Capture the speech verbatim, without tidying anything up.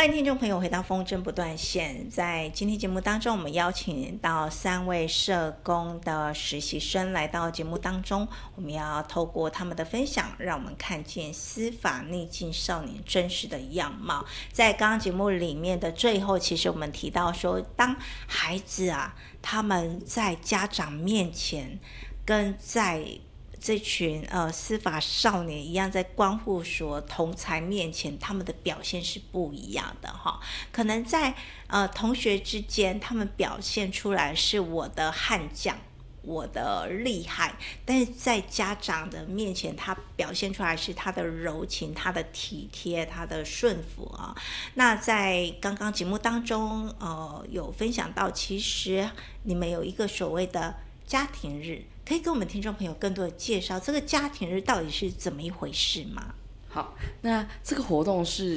欢迎听众朋友回到风筝不断线。在今天节目当中，我们邀请到三位社工的实习生来到节目当中，我们要透过他们的分享，让我们看见司法逆境少年真实的样貌。在刚刚节目里面的最后，其实我们提到说，当孩子啊，他们在家长面前跟在这群呃司法少年一样，在关护所同才面前，他们的表现是不一样的哈。可能在呃同学之间，他们表现出来是我的悍将，我的厉害，但是在家长的面前，他表现出来是他的柔情、他的体贴、他的顺服啊。那在刚刚节目当中，呃，有分享到，其实你们有一个所谓的家庭日。可以跟我们听众朋友更多的介绍这个家庭日到底是怎么一回事吗？ 好，那这个活动是